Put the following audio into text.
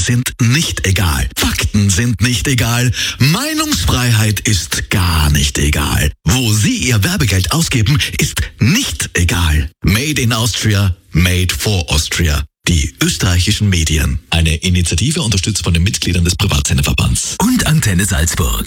sind nicht egal. Fakten sind nicht egal. Meinungsfreiheit ist gar nicht egal. Wo Sie Ihr Werbegeld ausgeben, ist nicht egal. Made in Austria, made for Austria. Die österreichischen Medien. Eine Initiative unterstützt von den Mitgliedern des Privatsenderverbands. Und Antenne Salzburg.